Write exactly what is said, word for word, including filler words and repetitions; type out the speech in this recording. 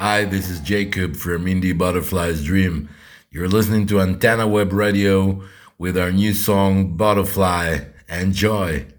Hi, this is Jacob from Indie Butterfly's Dream. You're listening to Antenna Web Radio with our new song Butterfly. Enjoy!